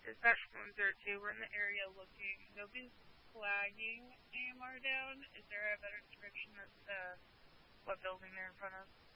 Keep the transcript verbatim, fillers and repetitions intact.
Dispatch one zero two, we're in the area looking. Nobody's flagging A M R down. Is there a better description of uh, what building they're in front of?